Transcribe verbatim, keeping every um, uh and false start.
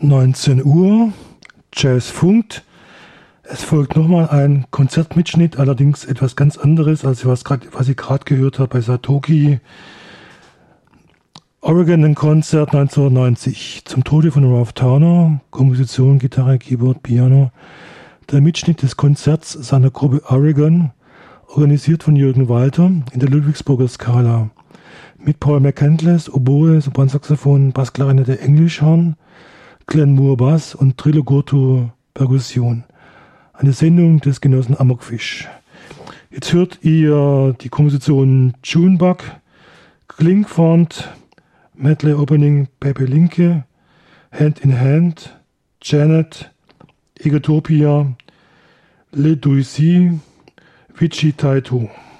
neunzehn Uhr, Jazz funkt. Es folgt nochmal ein Konzertmitschnitt, allerdings etwas ganz anderes, als was, grad, was ich gerade gehört habe bei Satoki. Oregon, ein Konzert neunzehnhundertneunzig zum Tode von Ralph Towner, Komposition, Gitarre, Keyboard, Piano. Der Mitschnitt des Konzerts seiner Gruppe Oregon, organisiert von Jürgen Walter in der Ludwigsburger Scala. Mit Paul McCandless, Oboe, Sopransaxophon, Bassklarinette, Englischhorn, Glenn Moore Bass und Trillo Gurtu Perkussion. Eine Sendung des Genossen Amokfisch. Jetzt hört ihr die Komposition Junebug, Klingfont, Medley Opening Pepe Linke, Hand in Hand, Janet, Egotopia, Le Duisy, Vici Taito.